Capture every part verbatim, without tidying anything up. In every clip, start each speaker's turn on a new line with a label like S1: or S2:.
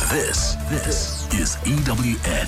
S1: This, this is E W N.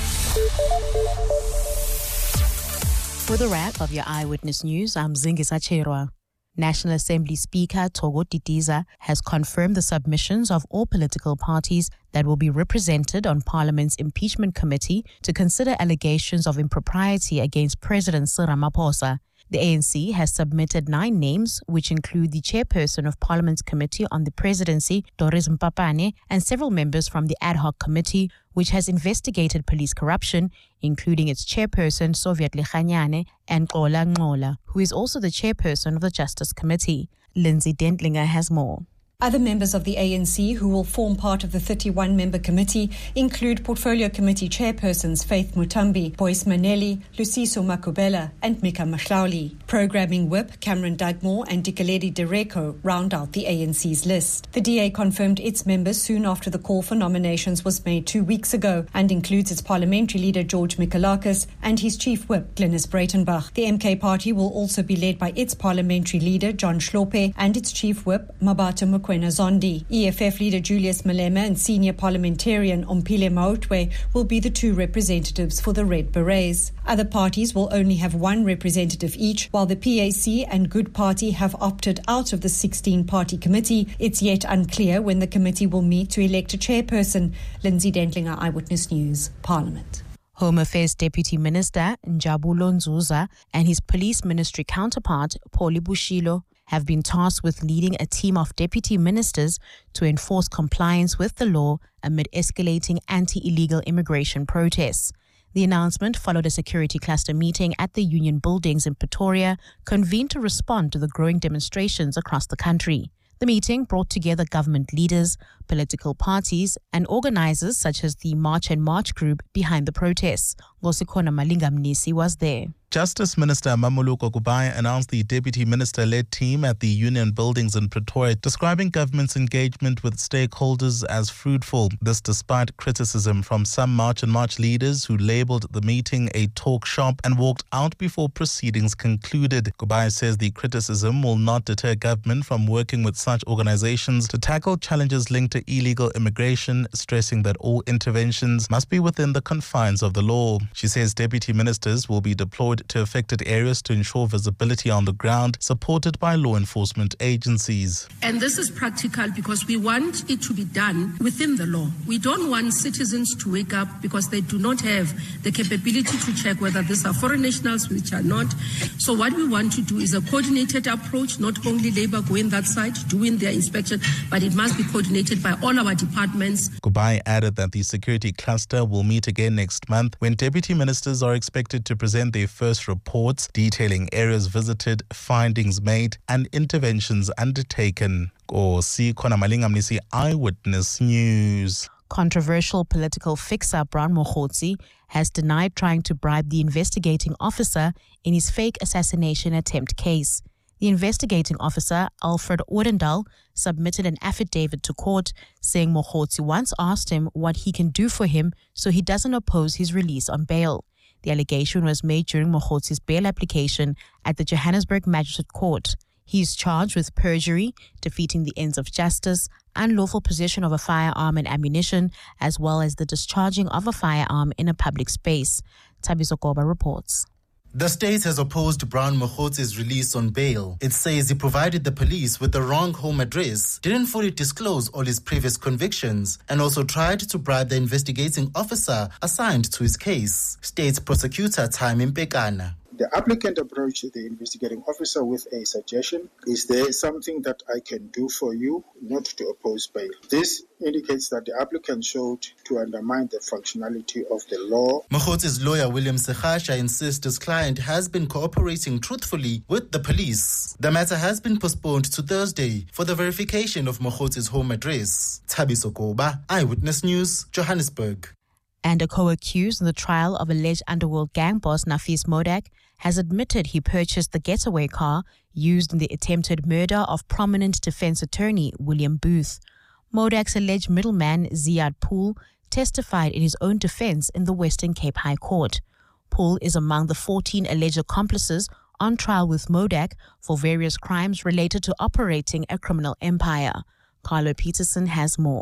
S2: For the wrap of your Eyewitness News, I'm Zingisa Cherwa. National Assembly Speaker Togo Didiza has confirmed the submissions of all political parties that will be represented on Parliament's impeachment committee to consider allegations of impropriety against President Cyril Ramaphosa. The A N C has submitted nine names, which include the chairperson of Parliament's Committee on the Presidency, Doris Mpapane, and several members from the ad hoc committee, which has investigated police corruption, including its chairperson, Soviet Lechanyane, and Xola Nxola, who is also the chairperson of the Justice Committee. Lindsay Dentlinger has more.
S3: Other members of the A N C who will form part of the thirty-one member committee include Portfolio Committee chairpersons Faith Mutambi, Boyce Maneli, Luciso Makubela, and Mika Mashlauli. Programming whip Cameron Dugmore and Dikeledi Dereko round out the A N C's list. The D A confirmed its members soon after the call for nominations was made two weeks ago and includes its parliamentary leader George Mikalakis and his chief whip Glynis Breitenbach. The M K party will also be led by its parliamentary leader John Shlope and its chief whip Mabata Mukwena Zondi. E F F leader Julius Malema and senior parliamentarian Ompile Maotwe will be the two representatives for the Red Berets. Other parties will only have one representative each, while the P A C and Good Party have opted out of the sixteen-party committee. It's yet unclear when the committee will meet to elect a chairperson. Lindsay Dentlinger, Eyewitness News, Parliament.
S2: Home Affairs Deputy Minister Njabulo Nzuza and his police ministry counterpart, Pauli Bushilo, have been tasked with leading a team of deputy ministers to enforce compliance with the law amid escalating anti-illegal immigration protests. The announcement followed a security cluster meeting at the Union Buildings in Pretoria, convened to respond to the growing demonstrations across the country. The meeting brought together government leaders, political parties, and organizers such as the March and March group behind the protests. Ngosikona Malingamnisi was there.
S4: Justice Minister Mamuluko Kubai announced the deputy minister-led team at the Union Buildings in Pretoria, describing government's engagement with stakeholders as fruitful. This despite criticism from some March and March leaders who labelled the meeting a talk shop and walked out before proceedings concluded. Kubai says the criticism will not deter government from working with such organizations to tackle challenges linked to illegal immigration, stressing that all interventions must be within the confines of the law. She says deputy ministers will be deployed to affected areas to ensure visibility on the ground, supported by law enforcement agencies.
S5: And this is practical because we want it to be done within the law. We don't want citizens to wake up because they do not have the capability to check whether these are foreign nationals, which are not. So what we want to do is a coordinated approach, not only Labour going that side, doing their inspection, but it must be coordinated by all our departments.
S4: Kubai added that the security cluster will meet again next month when deputy ministers are expected to present their first reports detailing areas visited, findings made, and interventions undertaken. Kosi Khona Malingamnisi, Eyewitness News.
S2: Controversial political fixer Brown Mokhotsi has denied trying to bribe the investigating officer in his fake assassination attempt case. The investigating officer, Alfred Odendaal, submitted an affidavit to court saying Mokhotsi once asked him what he can do for him so he doesn't oppose his release on bail. The allegation was made during Mokhotsi's bail application at the Johannesburg Magistrate Court. He is charged with perjury, defeating the ends of justice, unlawful possession of a firearm and ammunition, as well as the discharging of a firearm in a public space. Thabiso Koba reports.
S6: The state has opposed Brown Mokhotsi's release on bail. It says he provided the police with the wrong home address, didn't fully disclose all his previous convictions, and also tried to bribe the investigating officer assigned to his case. State prosecutor Taimi Mpekana.
S7: The applicant approached the investigating officer with a suggestion. Is there something that I can do for you not to oppose bail? This indicates that the applicant showed to undermine the functionality of the law.
S6: Mokhotsi's lawyer William Sekhasha insists his client has been cooperating truthfully with the police. The matter has been postponed to Thursday for the verification of Mokhotsi's home address. Thabiso Koba, Eyewitness News, Johannesburg.
S2: And a co-accused in the trial of alleged underworld gang boss Nafis Modak has admitted he purchased the getaway car used in the attempted murder of prominent defense attorney William Booth. Modak's alleged middleman Ziad Pool testified in his own defense in the Western Cape High Court. Pool is among the fourteen alleged accomplices on trial with Modak for various crimes related to operating a criminal empire. Carlo Peterson has more.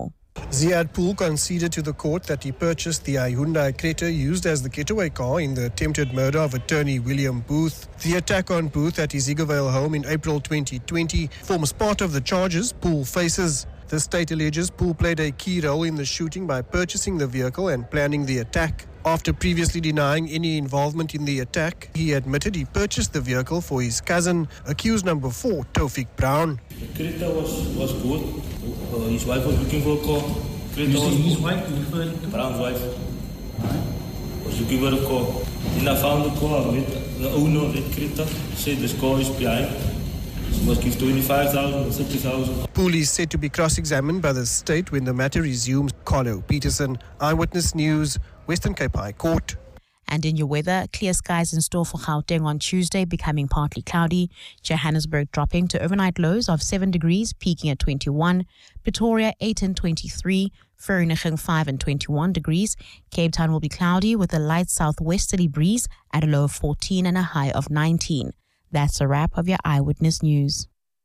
S8: Ziad Pool conceded to the court that he purchased the Hyundai Creta used as the getaway car in the attempted murder of attorney William Booth. The attack on Booth at his Eaglevale home in April twenty twenty forms part of the charges Pool faces. The state alleges Pool played a key role in the shooting by purchasing the vehicle and planning the attack. After previously denying any involvement in the attack, he admitted he purchased the vehicle for his cousin, accused number four, Taufik Brown.
S9: The Creta was, was good. Uh, his wife was looking for a car. Creta was his good. Wife, referring to? Brown's wife. Right. Was looking for a car. Then I found the car. I met the owner of that Creta. Said this car is behind. She must give twenty-five thousand or thirty thousand.
S8: Pool is said to be cross-examined by the state when the matter resumes. Carlo Peterson, Eyewitness News, Western Cape High Court.
S2: And in your weather, clear skies in store for Gauteng on Tuesday, becoming partly cloudy. Johannesburg dropping to overnight lows of seven degrees, peaking at twenty-one. Pretoria eight and twenty-three. Vereeniging five and twenty-one degrees. Cape Town will be cloudy with a light southwesterly breeze at a low of fourteen and a high of nineteen. That's a wrap of your Eyewitness News.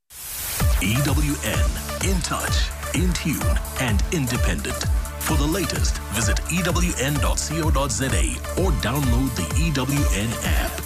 S1: E W N, in touch, in tune, and independent. For the latest, visit E W N dot co dot za or download the E W N app.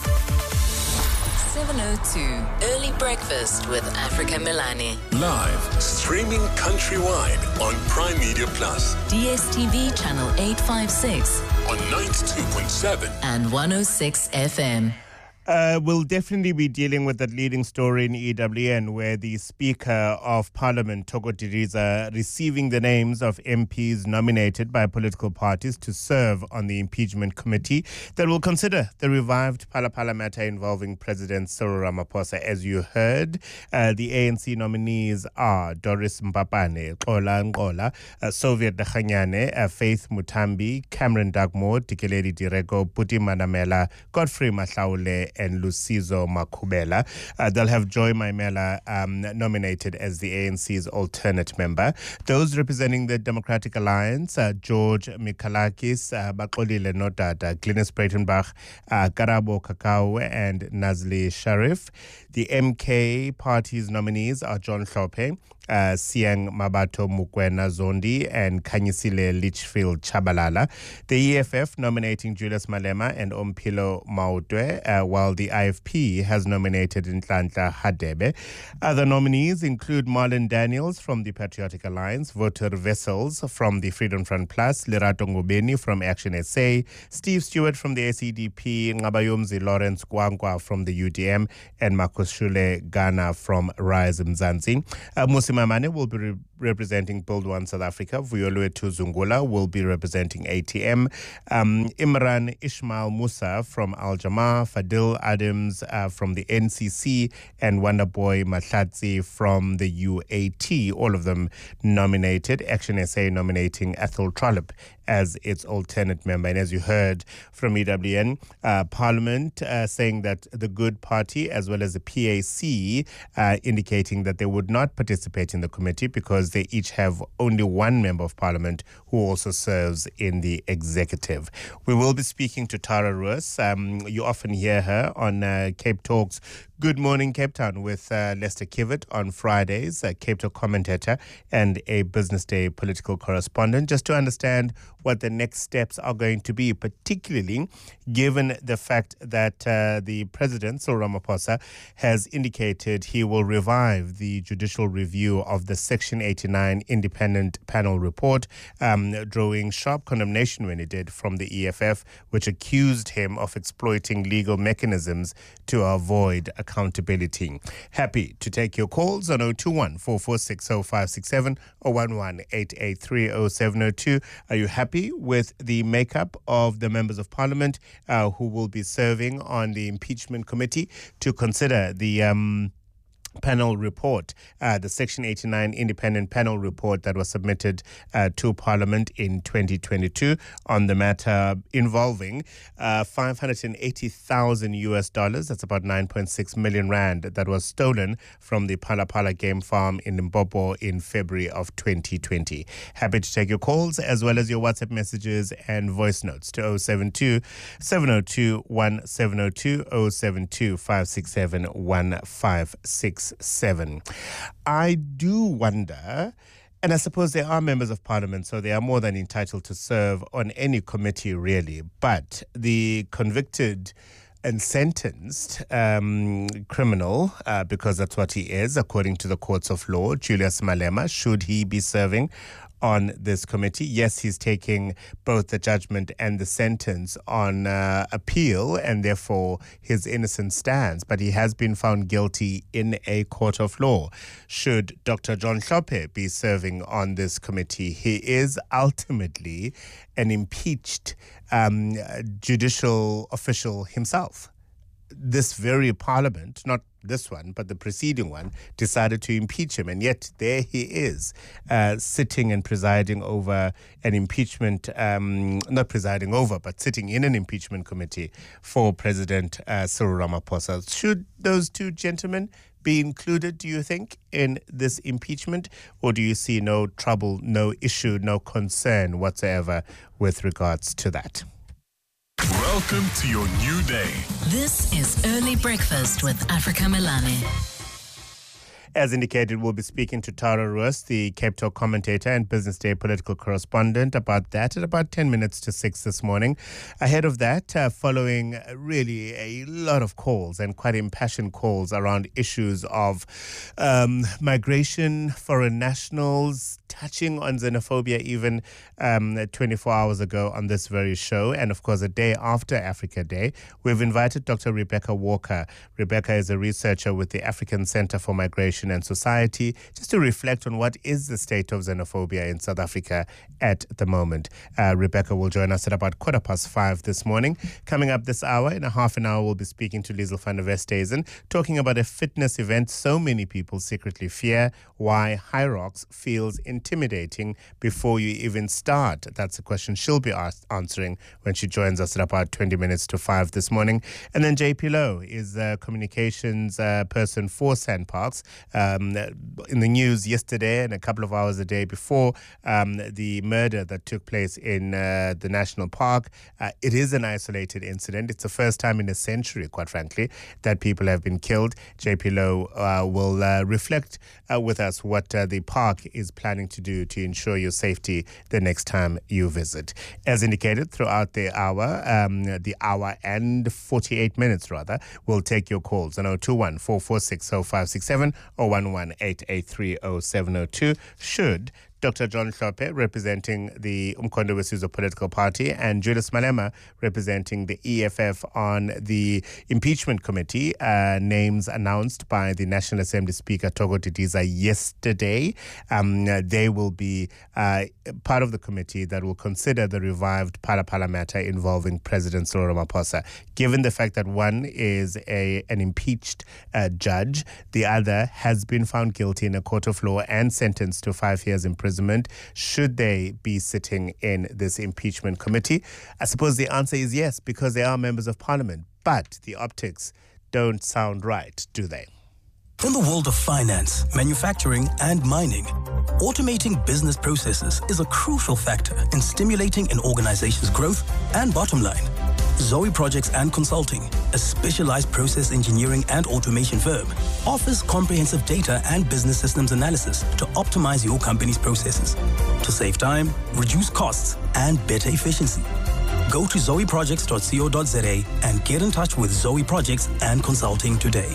S10: seven oh two, Early Breakfast with Africa Milani.
S11: Live, streaming countrywide on Prime Media Plus.
S10: D S T V channel eight fifty-six.
S11: On ninety-two point seven.
S10: And one oh six F M.
S12: Uh, we'll definitely be dealing with that leading story in E W N where the Speaker of Parliament, Thogo Didiza, receiving the names of M Ps nominated by political parties to serve on the impeachment committee that will consider the revived Phala Phala matter involving President Cyril Ramaphosa. As you heard, uh, the A N C nominees are Doris Mpapane, Xola Nqola, uh, Soviet Daganyane, uh, Faith Mutambi, Cameron Dagmore, Dikeledi Direko, Puti Manamela, Godfrey Mahlaule, and Lusizo Makhubela. Uh, they'll have Joy Maimela um, nominated as the A N C's alternate member. Those representing the Democratic Alliance, uh, George Mikalakis, uh, Baxolile Nodada, Glynis Breitenbach, uh, Karabo Kakao, and Nazli Sharif. The M K party's nominees are John Hlophe, Uh, Siang Mabato Mukwena Zondi, and Kanyisile Litchfield Chabalala. The E F F nominating Julius Malema and Ompilo Mautwe, uh, while the I F P has nominated Nhlanhla Hadebe. Other nominees include Marlon Daniels from the Patriotic Alliance, Voter Vessels from the Freedom Front Plus, Lerato Ngubeni from Action S A, Steve Stewart from the S E D P, Ngabayomzi Lawrence Kwankwa from the U D M, and Marcus Shule Ghana from Rise Mzansi. Uh, Musi Mamane will be re- representing Build One South Africa. Vuyolwethu Zungula will be representing A T M. Um, Imran Ishmael Musa from Al Jamaa, Fadil Adams uh, from the N C C, and Wonderboy Mahlatsi from the U A T. All of them nominated. Action S A nominating Ethel Trollip as its alternate member. And as you heard from E W N, uh, Parliament uh, saying that the Good Party as well as the P A C uh, indicating that they would not participate in the committee because they each have only one member of Parliament who also serves in the executive. We will be speaking to Tara Roos. Um, you often hear her on uh, Cape Talks Good Morning Cape Town with uh, Lester Kivet on Fridays, a Cape Talk commentator and a Business Day political correspondent, just to understand what the next steps are going to be, particularly given the fact that uh, the President, Cyril Ramaphosa, has indicated he will revive the judicial review of the Section eighty-nine independent panel report, um, drawing sharp condemnation when he did from the E F F, which accused him of exploiting legal mechanisms to avoid accountability. Happy to take your calls on zero two one, four four six, zero five six seven or one one eight eight three, zero seven zero two. Are you happy with the makeup of the members of Parliament uh, who will be serving on the impeachment committee to consider the um, panel report, uh, the Section eighty-nine independent panel report that was submitted uh, to Parliament in twenty twenty-two on the matter involving uh, five hundred eighty thousand U S dollars, that's about nine point six million rand, that was stolen from the Phala Phala game farm in Limpopo in February of twenty twenty. Happy to take your calls as well as your WhatsApp messages and voice notes to zero seven two, seven zero two, one seven zero two, zero seven two, five six seven, one five six seven. I do wonder And I suppose they are members of parliament, so they are more than entitled to serve on any committee, really. But the convicted and sentenced um, criminal, uh, because that's what he is, according to the courts of law, Julius Malema, should he be serving on this committee? Yes, he's taking both the judgment and the sentence on uh, appeal, and therefore his innocence stands, but he has been found guilty in a court of law. Should Doctor John Hlophe be serving on this committee? He is ultimately an impeached um, judicial official himself. This very parliament, not this one, but the preceding one, decided to impeach him. And yet there he is, uh, sitting and presiding over an impeachment, um, not presiding over, but sitting in an impeachment committee for President uh, Cyril Ramaphosa. Should those two gentlemen be included, do you think, in this impeachment? Or do you see no trouble, no issue, no concern whatsoever with regards to that?
S11: Welcome to your new day.
S10: This is Early Breakfast with Africa Milani.
S12: As indicated, we'll be speaking to Tara Roos, the Cape Talk commentator and Business Day political correspondent, about that at about ten minutes to six this morning. Ahead of that, uh, following really a lot of calls and quite impassioned calls around issues of um, migration, foreign nationals, touching on xenophobia even um, twenty-four hours ago on this very show. And of course, a day after Africa Day, we've invited Doctor Rebecca Walker. Rebecca is a researcher with the African Center for Migration and Society, just to reflect on what is the state of xenophobia in South Africa at the moment. Uh, Rebecca will join us at about quarter past five this morning. Coming up this hour, in a half an hour, we'll be speaking to Liesl van der Westhuizen, talking about a fitness event so many people secretly fear, why High Rocks feels intimidating before you even start. That's a question she'll be asked, answering when she joins us at about twenty minutes to five this morning. And then J P Lowe is a communications uh, person for SANParks. Um, in the news yesterday and a couple of hours a day before um, the murder that took place in uh, the national park. Uh, it is an isolated incident. It's the first time in a century, quite frankly, that people have been killed. J P Lowe uh, will uh, reflect uh, with us what uh, the park is planning to do to ensure your safety the next time you visit. As indicated throughout the hour, um, the hour and forty-eight minutes rather, we'll take your calls on zero two one, four four six, zero five six seven or one one eight eight three zero seven zero two. Should Doctor John Hlophe, representing the Umkhonto weSizwe political party, and Julius Malema, representing the E F F on the impeachment committee, uh, names announced by the National Assembly Speaker Thoko Didiza yesterday. Um, they will be uh, part of the committee that will consider the revived Phala Phala matter involving President Cyril Ramaphosa. Given the fact that one is a an impeached uh, judge, the other has been found guilty in a court of law and sentenced to five years in prison. Should they be sitting in this impeachment committee? I suppose the answer is yes, because they are members of parliament. But the optics don't sound right, do they?
S13: In the world of finance, manufacturing, and mining, automating business processes is a crucial factor in stimulating an organization's growth and bottom line. Zoe Projects and Consulting, a specialized process engineering and automation firm, offers comprehensive data and business systems analysis to optimize your company's processes, to save time, reduce costs, and better efficiency. Go to zoe projects dot co dot za and get in touch with Zoe Projects and Consulting today.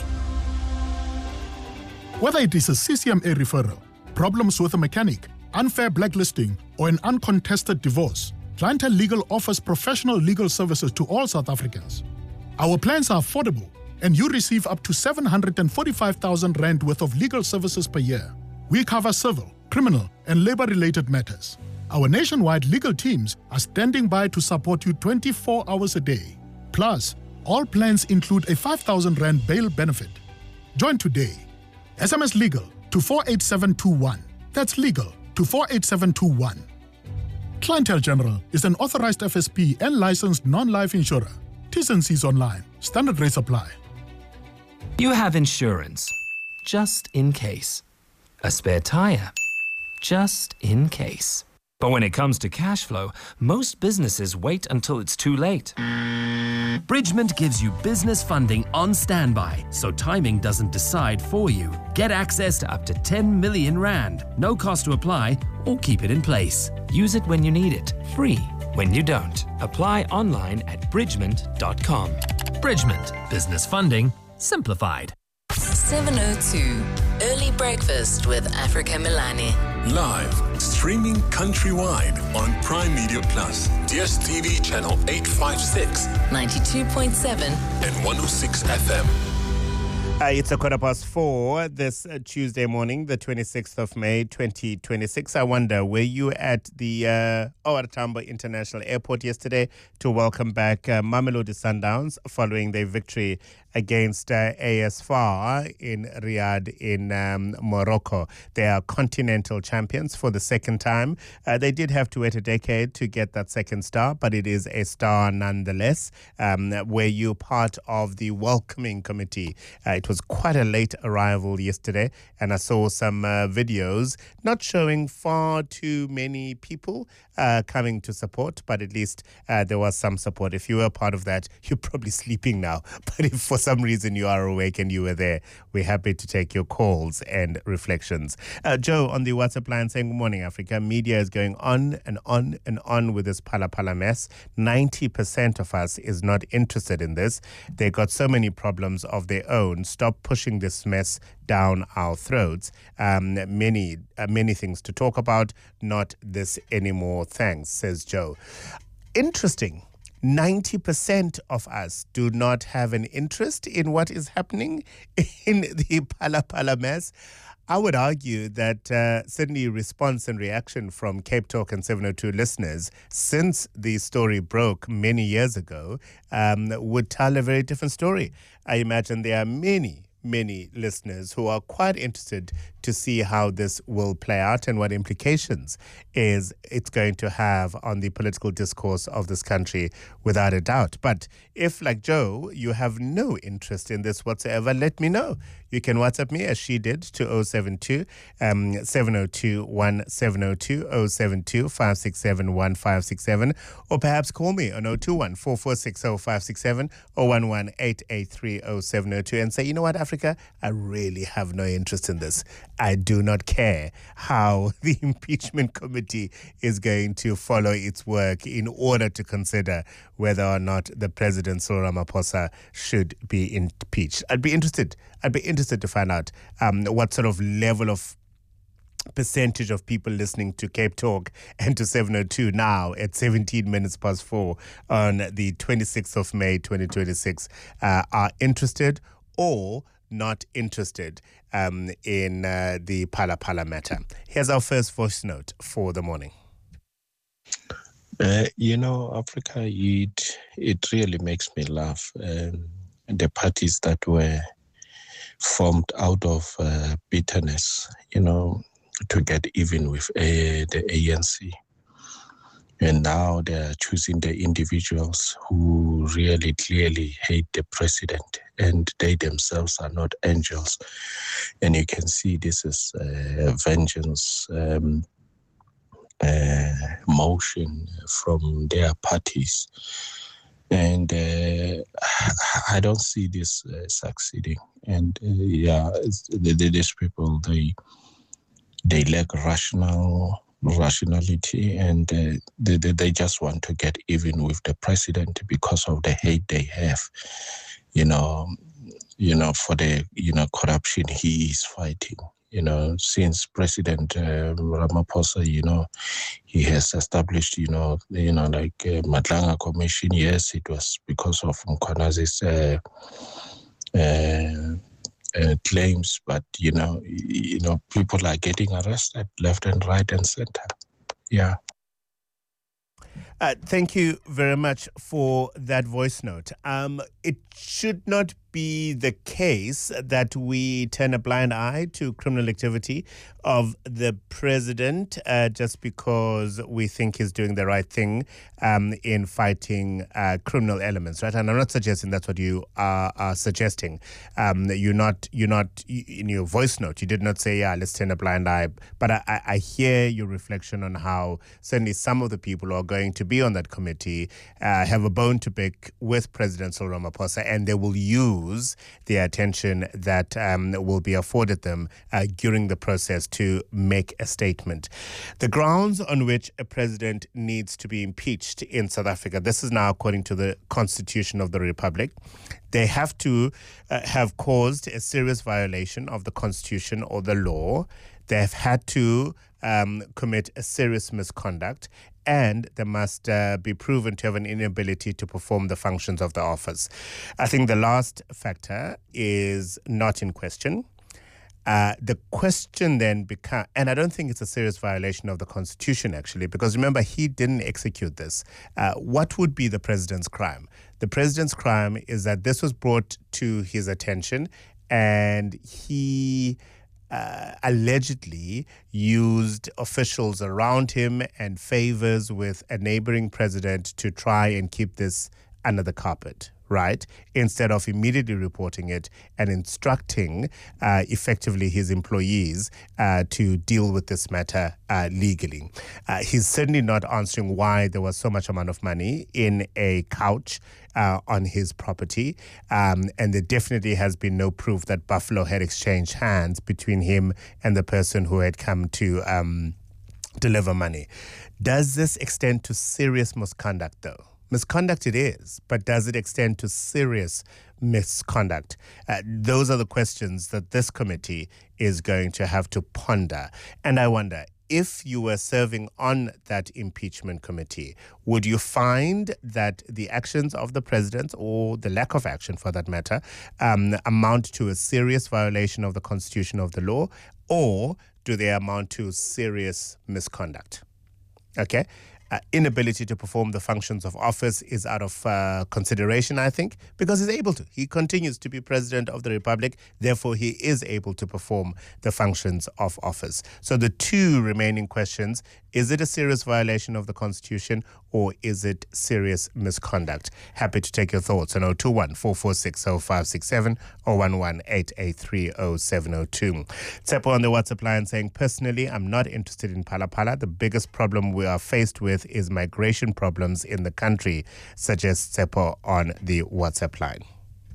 S14: Whether it is a C C M A referral, problems with a mechanic, unfair blacklisting, or an uncontested divorce, Clientele Legal offers professional legal services to all South Africans. Our plans are affordable, and you receive up to seven hundred forty-five thousand rand worth of legal services per year. We cover civil, criminal, and labor-related matters. Our nationwide legal teams are standing by to support you twenty-four hours a day. Plus, all plans include a five thousand rand bail benefit. Join today. S M S LEGAL to four eight seven two one. That's legal to four eight seven two one. Clientele General is an authorized F S P and licensed non-life insurer. T's and C's online. Standard rates apply.
S15: You have insurance, just in case. A spare tire, just in case. But when it comes to cash flow, most businesses wait until it's too late. Bridgement gives you business funding on standby, so timing doesn't decide for you. Get access to up to ten million rand. No cost to apply or keep it in place. Use it when you need it, free when you don't. Apply online at bridgement dot com. Bridgement. Business funding simplified.
S10: seven oh two. Early Breakfast with Africa Milani.
S11: Live, streaming countrywide on Prime Media Plus, D S T V channel eight fifty-six,
S10: ninety-two point seven,
S11: and one oh six F M.
S12: Uh, it's a quarter past four this uh, Tuesday morning, the twenty-sixth of May, twenty twenty-six. I wonder, were you at the uh, O R Tambo International Airport yesterday to welcome back uh, Mamelodi Sundowns following their victory against uh, A S F A R in Riyadh in um, Morocco? They are continental champions for the second time. Uh, they did have to wait a decade to get that second star, but it is a star nonetheless. Um, were you part of the welcoming committee? Uh, it was quite a late arrival yesterday, and I saw some uh, videos not showing far too many people uh, coming to support, but at least uh, there was some support. If you were part of that, you're probably sleeping now. But if for some reason you are awake and you were there, we're happy to take your calls and reflections. Uh, Joe on the WhatsApp line saying, good morning, Africa. Media is going on and on and on with this pala pala mess. ninety percent of us is not interested in this. They got so many problems of their own. Stop pushing this mess down our throats. Um, many, uh, many things to talk about. Not this anymore. Thanks, says Joe. Interesting. ninety percent of us do not have an interest in what is happening in the Pala Pala mess. I would argue that uh, certainly response and reaction from Cape Talk and seven oh two listeners since the story broke many years ago um, would tell a very different story. I imagine there are many, many listeners who are quite interested to see how this will play out and what implications is it's going to have on the political discourse of this country, without a doubt. But if, like Joe, you have no interest in this whatsoever, let me know. You can WhatsApp me, as she did, to oh seven two, seven oh two, one seven oh two, oh seven two, five six seven, one five six seven, or perhaps call me on oh two one, four four six, oh five six seven or one one eight eight three, oh seven oh two and say, you know what, Africa, I really have no interest in this. I do not care how the impeachment committee is going to follow its work in order to consider whether or not the President Cyril Ramaphosa should be impeached. I'd be interested. I'd be interested to find out um, what sort of level of percentage of people listening to Cape Talk and to seven oh two now at seventeen minutes past four on the twenty-sixth of May, twenty twenty-six uh, are interested or not interested um, in uh, the Pala Pala matter. Here's our first voice note for the morning.
S16: Uh, you know, Africa, it, it really makes me laugh. Um, the parties that were formed out of uh, bitterness, you know, to get even with uh, the A N C. And now they're choosing the individuals who really clearly hate the president, and they themselves are not angels. And you can see this is uh, vengeance um, uh, motion from their parties. And uh, I don't see this uh, succeeding. And uh, yeah, these people, they they lack rational rationality, and uh, they, they just want to get even with the president because of the hate they have, you know, you know, for the, you know, corruption he is fighting. You know, since President uh, Ramaphosa, you know, he has established, you know, you know, like uh, Matlanga Commission. Yes, it was because of Mkhwanazi's uh, uh, uh, claims, but you know, you know, people are getting arrested left and right and center. Yeah.
S12: Uh, thank you very much for that voice note. Um, it should not be the case that we turn a blind eye to criminal activity of the president uh, just because we think he's doing the right thing um, in fighting uh, criminal elements, right? And I'm not suggesting that's what you are, are suggesting. Um, you're not, you're not, in your voice note, you did not say, yeah, let's turn a blind eye. But I, I hear your reflection on how certainly some of the people who are going to be on that committee uh, have a bone to pick with President Cyril Ramaphosa, and they will use the attention that um, will be afforded them uh, during the process to make a statement. The grounds on which a president needs to be impeached in South Africa, this is now according to the Constitution of the Republic. They have to uh, have caused a serious violation of the Constitution or the law. They have had to um, commit a serious misconduct, and they must uh, be proven to have an inability to perform the functions of the office. I think the last factor is not in question. Uh, the question then becomes, and I don't think it's a serious violation of the Constitution, actually, because remember, he didn't execute this. Uh, what would be the president's crime? The president's crime is that this was brought to his attention, and he uh, allegedly used officials around him and favors with a neighboring president to try and keep this under the carpet, right? Instead of immediately reporting it and instructing uh, effectively his employees uh, to deal with this matter uh, legally. Uh, he's certainly not answering why there was so much amount of money in a couch uh, on his property. Um, and there definitely has been no proof that Buffalo had exchanged hands between him and the person who had come to um, deliver money. Does this extend to serious misconduct, though? Misconduct it is, but does it extend to serious misconduct? Uh, those are the questions that this committee is going to have to ponder. And I wonder, if you were serving on that impeachment committee, would you find that the actions of the president, or the lack of action for that matter, um, amount to a serious violation of the Constitution of the law, or do they amount to serious misconduct? Okay? Uh, inability to perform the functions of office is out of uh, consideration, I think, because he's able to. He continues to be president of the Republic. Therefore, he is able to perform the functions of office. So the two remaining questions, is it a serious violation of the Constitution, or is it serious misconduct? Happy to take your thoughts on zero two one, four four six, zero five six seven or one one eight eight three, zero seven zero two. Tsepo on the WhatsApp line saying, personally, I'm not interested in Phala Phala. The biggest problem we are faced with is migration problems in the country, suggests Tsepo on the WhatsApp line.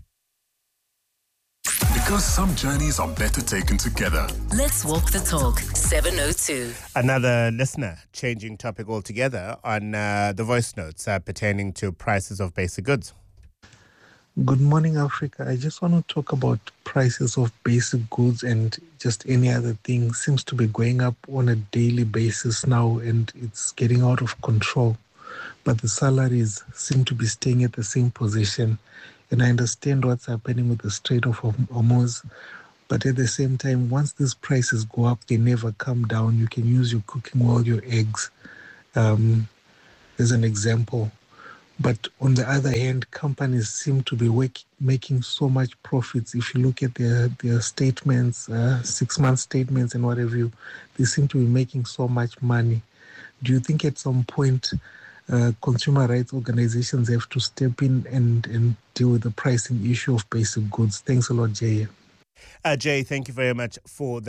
S11: Because some journeys are better taken together.
S10: Let's walk the talk. seven oh two.
S12: Another listener changing topic altogether on uh, the voice notes uh, pertaining to prices of basic goods.
S17: Good morning, Africa. I just want to talk about prices of basic goods and just any other thing. Seems to be going up on a daily basis now, and it's getting out of control. But the salaries seem to be staying at the same position. And I understand what's happening with the Strait of Hormuz. But at the same time, once these prices go up, they never come down. You can use your cooking oil, your eggs, um, as an example. But on the other hand, companies seem to be wake, making so much profits. If you look at their, their statements, uh, six-month statements and whatever, you, they seem to be making so much money. Do you think at some point uh, consumer rights organizations have to step in and, and deal with the pricing issue of basic goods? Thanks a lot, Jay.
S12: Uh, Jay, thank you very much for that.